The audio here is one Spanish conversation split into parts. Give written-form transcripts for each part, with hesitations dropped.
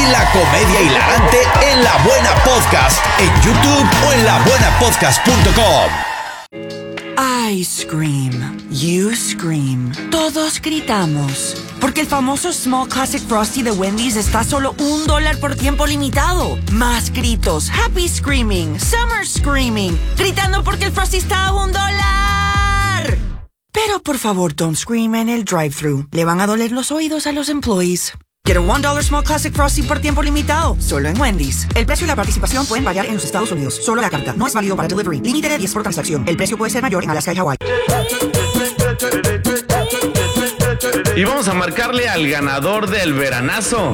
La comedia hilarante en La Buena Podcast, en YouTube o en labuenapodcast.com. I scream, you scream, todos gritamos, porque el famoso Small Classic Frosty de Wendy's está a solo $1 por tiempo limitado. Más gritos, happy screaming, summer screaming, gritando porque el Frosty está a $1. Pero por favor, don't scream en el drive-thru. Le van a doler los oídos a los employees. Get a $1 Small Classic Frosty por tiempo limitado, solo en Wendy's. El precio y la participación pueden variar en los Estados Unidos. Solo la carta. No es válido para delivery. Límite de 10 por transacción. El precio puede ser mayor en Alaska y Hawái. Y vamos a marcarle al ganador del veranazo.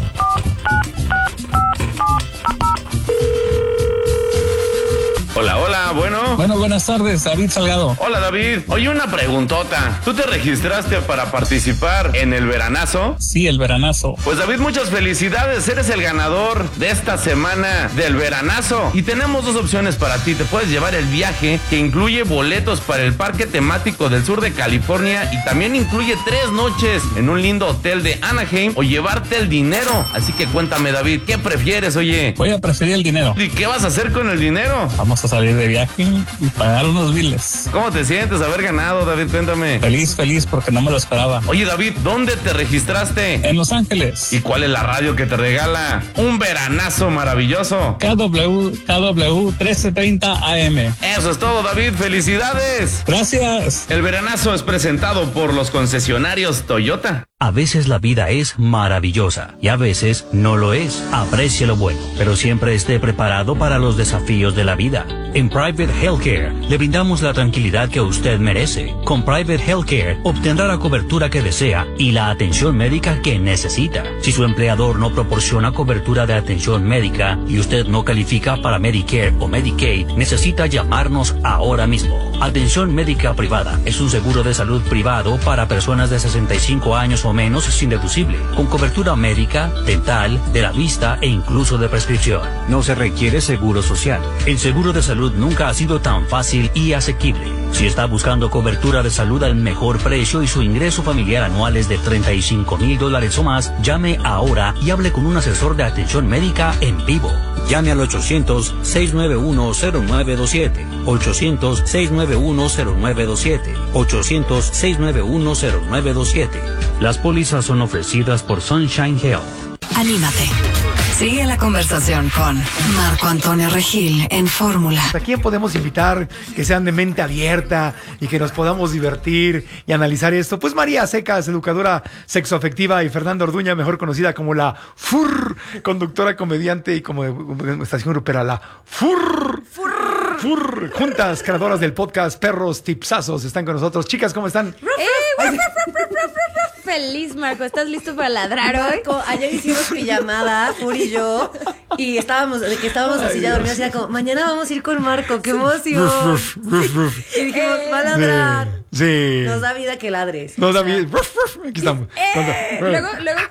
Hola, hola, bueno. Bueno, buenas tardes, David Salgado. Hola, David. Oye, una preguntota. ¿Tú te registraste para participar en el veranazo? Sí, el veranazo. Pues, David, muchas felicidades. Eres el ganador de esta semana del veranazo. Y tenemos dos opciones para ti. Te puedes llevar el viaje que incluye boletos para el parque temático del sur de California y también incluye 3 noches en un lindo hotel de Anaheim o llevarte el dinero. Así que cuéntame, David, ¿qué prefieres, oye? Voy a preferir el dinero. ¿Y qué vas a hacer con el dinero? Vamos a salir de viaje y pagar unos biles. ¿Cómo te sientes haber ganado, David? Cuéntame. Feliz porque no me lo esperaba. Oye, David, ¿dónde te registraste? En Los Ángeles. ¿Y cuál es la radio que te regala un veranazo maravilloso? KW 1330 AM. Eso es todo, David. ¡Felicidades! Gracias. El veranazo es presentado por los concesionarios Toyota. A veces la vida es maravillosa y a veces no lo es. Aprecie lo bueno, pero siempre esté preparado para los desafíos de la vida. En Private Healthcare le brindamos la tranquilidad que usted merece. Con Private Healthcare obtendrá la cobertura que desea y la atención médica que necesita. Si su empleador no proporciona cobertura de atención médica y usted no califica para Medicare o Medicaid, necesita llamarnos ahora mismo. Atención médica privada es un seguro de salud privado para personas de 65 años o menos sin deducible, con cobertura médica, dental, de la vista e incluso de prescripción. No se requiere seguro social. El seguro de salud nunca ha sido tan fácil y asequible. Si está buscando cobertura de salud al mejor precio y su ingreso familiar anual es de $35,000 o más, llame ahora y hable con un asesor de atención médica en vivo. Llame al 800-691-0927, 800-691-0927, 800-691-0927. Las pólizas son ofrecidas por Sunshine Health. Anímate. Sigue la conversación con Marco Antonio Regil en Fórmula. ¿A quién podemos invitar que sean de mente abierta y que nos podamos divertir y analizar esto? Pues María Secas, educadora sexoafectiva, y Fernanda Orduña, mejor conocida como la FUR, conductora, comediante y como de estación grupera, la FUR. Juntas, creadoras del podcast Perros Tipsazos, están con nosotros. Chicas, ¿cómo están? Feliz, Marco. ¿Estás listo para ladrar hoy? Marco, ayer hicimos pijamada, Fur y yo, y estábamos así ya dormidos, así como, mañana vamos a ir con Marco, qué emoción. Y dijimos, va a ladrar. Sí. Nos da vida que ladres. Nos da vida. Aquí estamos. Luego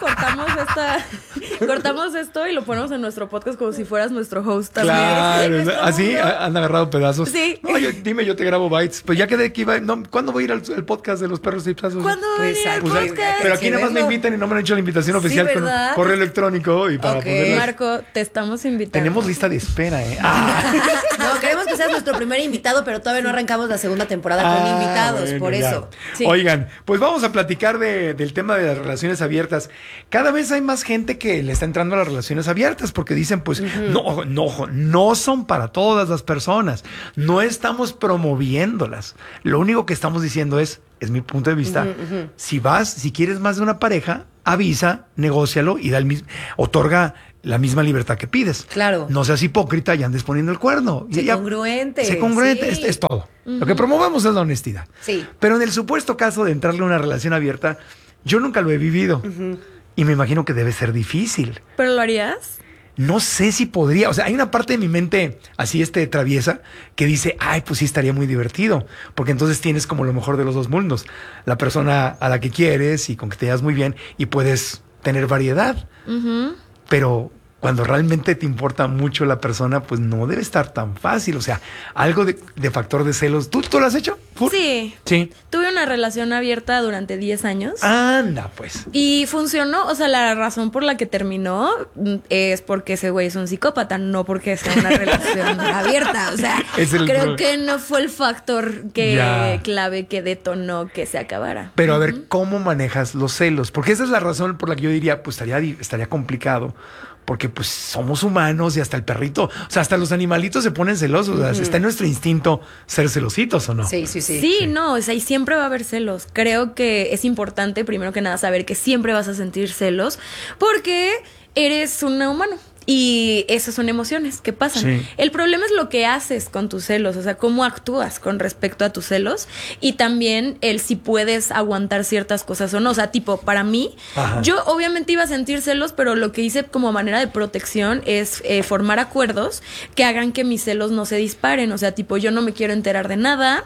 cortamos esto y lo ponemos en nuestro podcast como si fueras nuestro host también. Claro, así han agarrado pedazos. Sí. No, dime, yo te grabo bytes. Pues ya quedé que iba. No, ¿cuándo voy a ir al podcast de los Perros Tipsazos? ¿Cuándo va a venir al podcast? Pero aquí nada más me invitan y no me han hecho la invitación oficial con correo electrónico y para poderlas... Marco, te estamos invitando. Tenemos lista de espera, No, queremos que seas nuestro primer invitado, pero todavía no arrancamos la segunda temporada con invitados, bueno, por ya. eso. Sí. Oigan, pues vamos a platicar del tema de las relaciones abiertas. Cada vez hay más gente que le está entrando a las relaciones abiertas porque dicen, pues, no son para todas las personas. No estamos promoviéndolas. Lo único que estamos diciendo es mi punto de vista, si quieres más de una pareja, avisa, negócialo y otorga la misma libertad que pides. Claro. No seas hipócrita y andes poniendo el cuerno. Sé congruente. Sé congruente, Sí. es todo. Lo que promovemos es la honestidad. Sí. Pero en el supuesto caso de entrarle a una relación abierta, yo nunca lo he vivido. Y me imagino que debe ser difícil. ¿Pero lo harías? No sé si podría, o sea, hay una parte de mi mente así traviesa que dice, ay, pues sí estaría muy divertido, porque entonces tienes como lo mejor de los dos mundos, la persona a la que quieres y con que te llevas muy bien y puedes tener variedad, pero cuando realmente te importa mucho la persona, pues no debe estar tan fácil. O sea, algo de factor de celos. ¿Tú lo has hecho? Sí. Sí. Tuve una relación abierta durante 10 años. Anda, pues. Y funcionó, o sea, la razón por la que terminó es porque ese güey es un psicópata, no porque sea una relación abierta. O sea, creo que no fue el factor clave que detonó que se acabara. Pero a ver, ¿cómo manejas los celos? Porque esa es la razón por la que yo diría, pues estaría complicado. Porque pues somos humanos y hasta el perrito, o sea, hasta los animalitos se ponen celosos. O sea, está en nuestro instinto ser celositos, ¿o no? Sí. Sí, no, o sea, y siempre va a haber celos. Creo que es importante, primero que nada, saber que siempre vas a sentir celos porque eres un humano. Y esas son emociones que pasan. Sí. El problema es lo que haces con tus celos, o sea, cómo actúas con respecto a tus celos y también el si puedes aguantar ciertas cosas o no. O sea, tipo, para mí, yo obviamente iba a sentir celos, pero lo que hice como manera de protección es formar acuerdos que hagan que mis celos no se disparen. O sea, tipo, yo no me quiero enterar de nada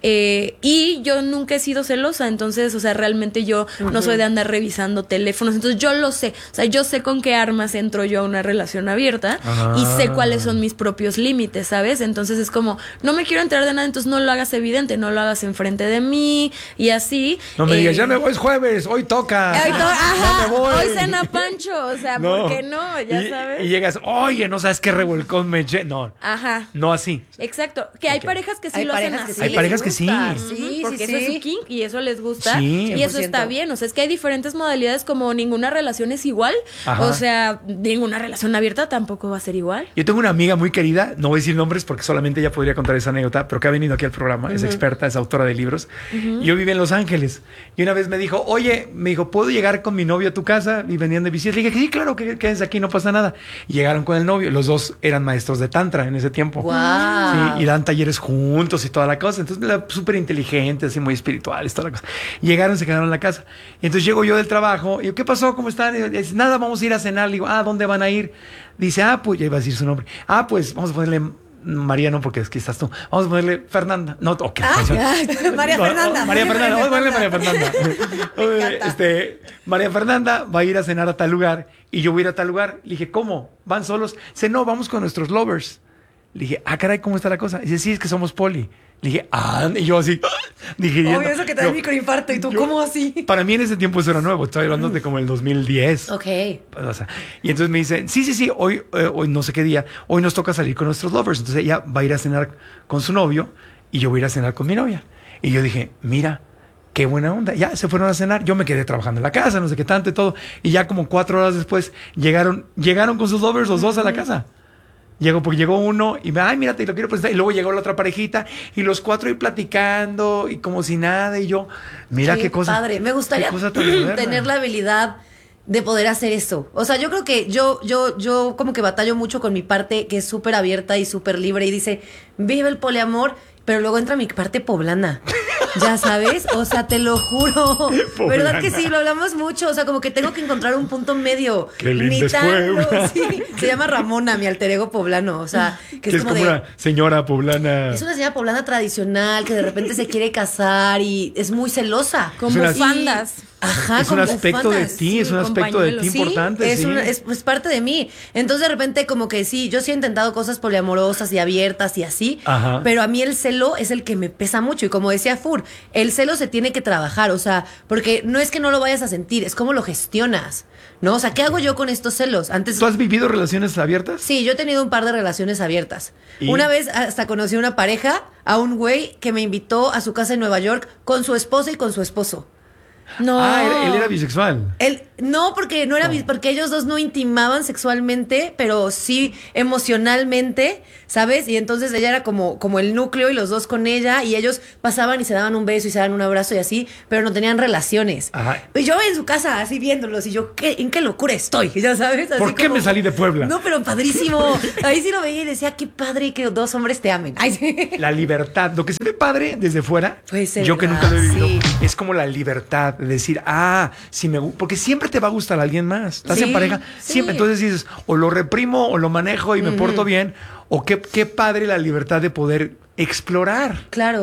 y yo nunca he sido celosa, entonces, o sea, realmente yo no soy de andar revisando teléfonos, entonces yo lo sé. O sea, yo sé con qué armas entro yo a una relación abierta y sé cuáles son mis propios límites, ¿sabes? Entonces es como, no me quiero enterar de nada, entonces no lo hagas evidente, no lo hagas enfrente de mí y así. No me digas, ya me voy, es jueves, hoy toca. Ajá, no me voy. hoy cena Pancho, o sea, ¿por qué no? Ya sabes. Y llegas, oye, no sabes qué revolcón me eché. No. Ajá. No así. Exacto. Que hay parejas que sí Hay lo hacen parejas que así. sí Hay parejas que sí. Sí, porque eso es su kink y eso les gusta. Sí, y eso 100%. está bien. O sea, es que hay diferentes modalidades, como ninguna relación es igual. Ajá. O sea, ninguna relación abierta tampoco va a ser igual. Yo tengo una amiga muy querida, no voy a decir nombres porque solamente ella podría contar esa anécdota, pero que ha venido aquí al programa, es experta, es autora de libros. Yo vivo en Los Ángeles y una vez me dijo, ¿puedo llegar con mi novio a tu casa? Y venían de visita. Le dije, sí, claro, que quédense aquí, no pasa nada. Y llegaron con el novio, los dos eran maestros de tantra en ese tiempo. Wow. Sí, y dan talleres juntos y toda la cosa. Entonces, súper inteligentes, así muy espirituales, toda la cosa. Llegaron, se quedaron en la casa. Y entonces llego yo del trabajo y yo, ¿qué pasó? ¿Cómo están? Y dice, nada, vamos a ir a cenar. Le digo, ¿dónde van a ir? Dice, pues, ya iba a decir su nombre. Pues vamos a ponerle María, no, porque aquí estás tú. Vamos a ponerle Fernanda. No, ok. María Fernanda. María Fernanda, vamos a ponerle María Fernanda. María Fernanda va a ir a cenar a tal lugar y yo voy a ir a tal lugar. Le dije, ¿cómo? ¿Van solos? Dice, no, vamos con nuestros lovers. Le dije, caray, ¿cómo está la cosa? Dice, sí, es que somos poli. Le dije, y yo así, digiriendo. Obvio, eso que te da microinfarto. ¿Y tú cómo así? Para mí en ese tiempo eso era nuevo. Estoy hablando de como el 2010. Ok. O sea, y entonces me dice, sí, hoy no sé qué día, hoy nos toca salir con nuestros lovers. Entonces ella va a ir a cenar con su novio y yo voy a ir a cenar con mi novia. Y yo dije, mira, qué buena onda. Ya se fueron a cenar. Yo me quedé trabajando en la casa, no sé qué tanto y todo. Y ya como 4 horas después llegaron con sus lovers los dos a la casa. Porque llegó uno y mira, te lo quiero presentar. Y luego llegó la otra parejita y los 4 ahí platicando y como si nada. Y yo, mira qué cosa. Padre, me gustaría tener la habilidad de poder hacer eso. O sea, yo creo que yo como que batallo mucho con mi parte que es súper abierta y súper libre y dice, vive el poliamor, pero luego entra mi parte poblana. Ya sabes, o sea, te lo juro. Poblana. ¿Verdad que sí? Lo hablamos mucho. O sea, como que tengo que encontrar un punto medio. Qué lindo es Puebla. Sí, se llama Ramona, mi alter ego poblano. O sea, que es como una señora poblana. Es una señora poblana tradicional que de repente se quiere casar y es muy celosa. Con bufandas. Ajá, es un aspecto de ti, es un aspecto de ti importante. Es parte de mí. Entonces de repente como que sí, yo sí he intentado cosas poliamorosas y abiertas y así, pero a mí el celo es el que me pesa mucho. Y como decía Fur, el celo se tiene que trabajar, o sea, porque no es que no lo vayas a sentir, es cómo lo gestionas, ¿no? O sea, ¿qué hago yo con estos celos? ¿Tú has vivido relaciones abiertas? Sí, yo he tenido un par de relaciones abiertas. ¿Y? Una vez hasta conocí a una pareja, a un güey que me invitó a su casa en Nueva York con su esposa y con su esposo. No. Él era bisexual. No, porque no era porque ellos dos no intimaban sexualmente, pero sí emocionalmente, ¿sabes? Y entonces ella era como el núcleo y los dos con ella, y ellos pasaban y se daban un beso y se daban un abrazo y así, pero no tenían relaciones. Ajá. Y yo en su casa así viéndolos y yo, ¿en qué locura estoy? Ya sabes. Así ¿Por qué me salí de Puebla? No, pero padrísimo. Ahí sí lo veía y decía, qué padre que 2 hombres te amen. Ay, sí. La libertad, lo que se ve padre desde fuera, Puede ser, yo que nunca lo he vivido, sí. es como la libertad de decir, si porque siempre te va a gustar a alguien más. Estás en pareja, siempre. Entonces dices, o lo reprimo o lo manejo y me porto bien, o qué padre la libertad de poder explorar. Claro.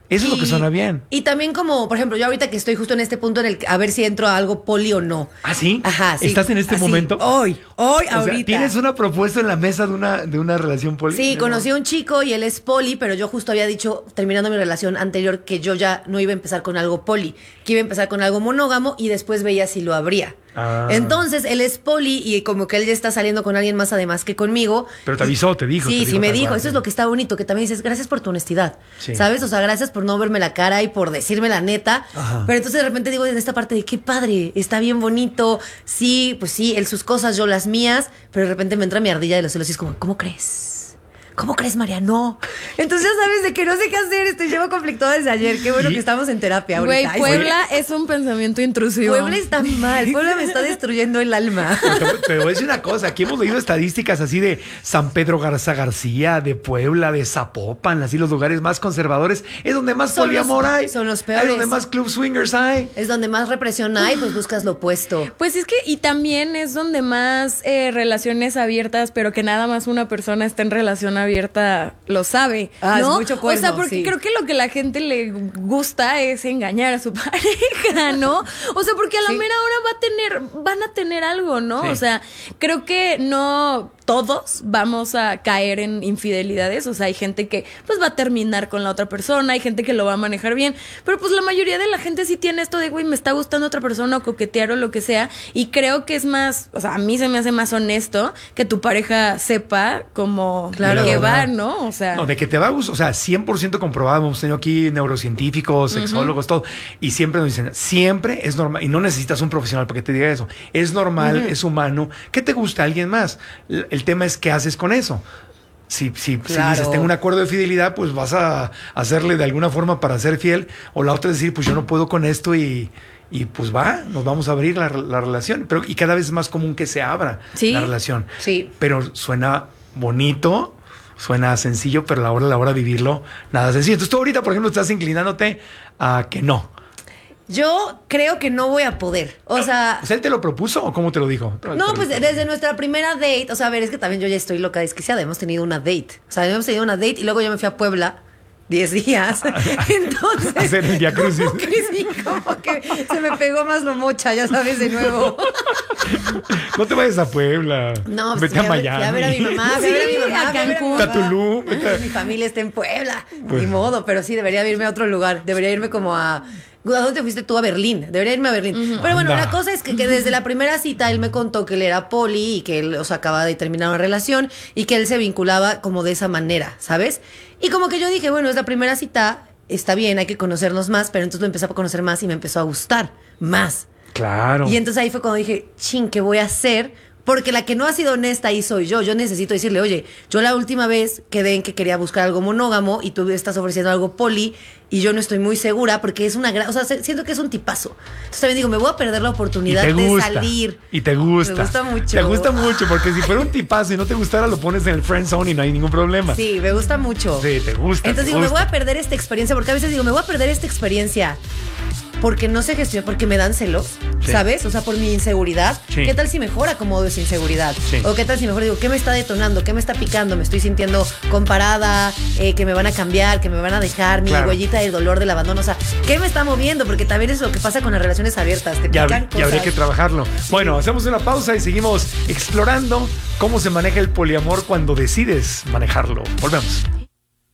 Eso es lo que suena bien. Y también como, por ejemplo, yo ahorita que estoy justo en este punto en el a ver si entro a algo poli o no. ¿Ah, sí? Ajá, sí. ¿Estás en este momento? Hoy, O sea, ahorita. ¿tienes una propuesta en la mesa de una relación poli? Sí, conocí a un chico y él es poli, pero yo justo había dicho, terminando mi relación anterior, que yo ya no iba a empezar con algo poli, que iba a empezar con algo monógamo y después veía si lo abría. Ah. Entonces, él es poli y como que él ya está saliendo con alguien más además que conmigo. Pero te avisó, te dijo. Sí, me tal dijo. cual, Eso sí. es lo que está bonito, que también dices, gracias por tu honestidad. Sí. ¿Sabes? O sea, gracias por no verme la cara y por decirme la neta. Ajá. Pero entonces de repente digo en esta parte de qué padre, está bien bonito. Sí, pues sí, él sus cosas, yo las mías. Pero de repente me entra mi ardilla de los celos y es como, ¿cómo crees? ¿Cómo crees, María? No. Entonces ya sabes de que no sé qué hacer. Llevo conflictuada desde ayer. Qué bueno que estamos en terapia ahorita. Güey, Ay, Puebla es un pensamiento intrusivo. Puebla está mal. Puebla me está destruyendo el alma. Pero voy a decir una cosa, aquí hemos leído estadísticas así de San Pedro Garza García, de Puebla, de Zapopan, así los lugares más conservadores, es donde más Son poliamor los- hay. son los Es peores. donde más club swingers hay. Es donde más represión hay, pues buscas lo opuesto. Pues es que, y también es donde más relaciones abiertas, pero que nada más una persona está en relación abierta, lo sabe. Ah, ¿no? es mucho cuerno, o sea, porque sí. creo que lo que la gente le gusta es engañar a su pareja, ¿no? O sea, porque a la Sí. mera hora van a tener algo, ¿no? Sí. O sea, creo que no todos vamos a caer en infidelidades. O sea, hay gente que pues va a terminar con la otra persona, hay gente que lo va a manejar bien, pero pues la mayoría de la gente sí tiene esto de, güey, me está gustando otra persona o coquetear o lo que sea, y creo que es más, o sea, a mí se me hace más honesto que tu pareja sepa como Claro. de qué va, ¿no? O sea, No, de que te va a gustar, o sea, 100% comprobado. Hemos tenido aquí neurocientíficos, sexólogos, todo. Y siempre nos dicen, siempre es normal. Y no necesitas un profesional para que te diga eso. Es normal, es humano. ¿Qué te gusta a alguien más? El tema es qué haces con eso. Si Claro. dices, tengo un acuerdo de fidelidad, pues vas a hacerle de alguna forma para ser fiel. O la otra es decir, pues yo no puedo con esto y pues nos vamos a abrir la relación. Pero, y cada vez es más común que se abra Sí. la relación. Sí. Pero suena bonito, suena sencillo, pero a la hora de vivirlo, nada sencillo. Entonces tú ahorita, por ejemplo, estás inclinándote a que no. Yo creo que no voy a poder. O sea, ¿Él te lo propuso o cómo te lo dijo? no, pues desde nuestra primera date, o sea, a ver, es que también yo ya estoy loca desquiciada, hemos tenido una date. O sea, hemos tenido una date y luego yo me fui a Puebla 10 días. Entonces, Hacer el Via Crucis. como que sí, como que se me pegó más lo mocha, ya sabes, de nuevo. No te vayas a Puebla. No, pues vete a fui a ver a mi Miami. mamá, fui a ver a mi mamá, a fui a ver a mi Cancún. Vete a mamá. Tulum. Mi familia está en Puebla. Pues- Ni modo, pero sí, debería irme a otro lugar. Debería irme como a... ¿A dónde fuiste tú? A Berlín. Debería irme a Berlín. Pero bueno, Anda. la cosa es que desde la primera cita él me contó que él era poli y que él, o sea, acababa de terminar una relación y que él se vinculaba como de esa manera, ¿sabes? Y como que yo dije, bueno, es la primera cita, está bien, hay que conocernos más, pero entonces lo empecé a conocer más y me empezó a gustar más. Claro. Y entonces ahí fue cuando dije, chin, ¿qué voy a hacer? Porque la que no ha sido honesta ahí soy yo. Yo necesito decirle, oye, yo la última vez quedé en que quería buscar algo monógamo y tú estás ofreciendo algo poli y yo no estoy muy segura porque es una gran... O sea, siento que es un tipazo. Entonces también digo, me voy a perder la oportunidad Y te de gusta. salir. Y te gusta. Me gusta mucho. Te gusta mucho, porque si fuera un tipazo y no te gustara, lo pones en el friend zone y no hay ningún problema. Sí, me gusta mucho. Sí, te gusta. Entonces te digo, me gusta. voy a perder esta experiencia, porque a veces digo, me voy a perder esta experiencia porque no sé gestionar, porque me dan celos, Sí. ¿sabes? O sea, por mi inseguridad. Sí. ¿Qué tal si mejor acomodo esa inseguridad? Sí. O qué tal si mejor digo, ¿qué me está detonando? ¿Qué me está picando? Me estoy sintiendo comparada, que me van a cambiar, que me van a dejar, mi Claro. huellita del dolor del abandono. O sea, ¿qué me está moviendo? Porque también es lo que pasa con las relaciones abiertas. Te Ya, pican ya habría cosas. que trabajarlo. Bueno, hacemos una pausa y seguimos explorando cómo se maneja el poliamor cuando decides manejarlo. Volvemos.